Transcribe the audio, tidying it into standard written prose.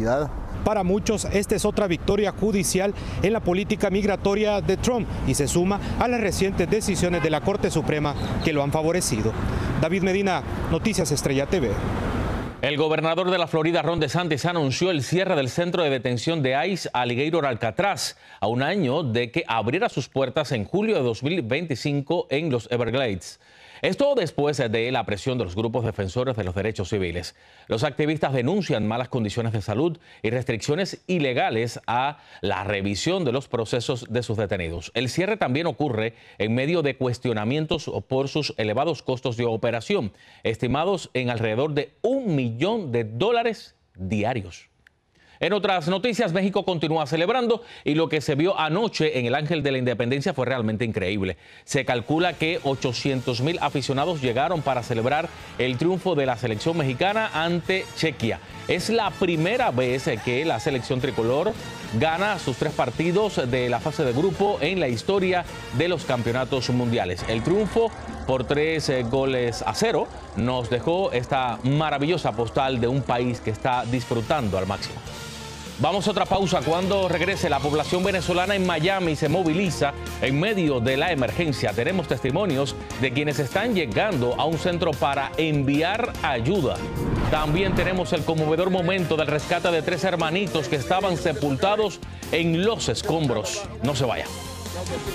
seguridad. Para muchos, esta es otra victoria judicial en la política migratoria de Trump y se suma a las recientes decisiones de la Corte Suprema que lo han favorecido. David Medina, Noticias Estrella TV. El gobernador de la Florida, Ron DeSantis, anunció el cierre del centro de detención de ICE Alligator Alcatraz a un año de que abriera sus puertas en julio de 2025 en los Everglades. Esto después de la presión de los grupos defensores de los derechos civiles. Los activistas denuncian malas condiciones de salud y restricciones ilegales a la revisión de los procesos de sus detenidos. El cierre también ocurre en medio de cuestionamientos por sus elevados costos de operación, estimados en alrededor de $1 millón diarios. En otras noticias, México continúa celebrando y lo que se vio anoche en el Ángel de la Independencia fue realmente increíble. Se calcula que 800,000 aficionados llegaron para celebrar el triunfo de la selección mexicana ante Chequia. Es la primera vez que la selección tricolor gana sus 3 partidos de la fase de grupo en la historia de los campeonatos mundiales. El triunfo por 3-0 nos dejó esta maravillosa postal de un país que está disfrutando al máximo. Vamos a otra pausa. Cuando regrese, la población venezolana en Miami se moviliza en medio de la emergencia. Tenemos testimonios de quienes están llegando a un centro para enviar ayuda. También tenemos el conmovedor momento del rescate de 3 hermanitos que estaban sepultados en los escombros. No se vaya.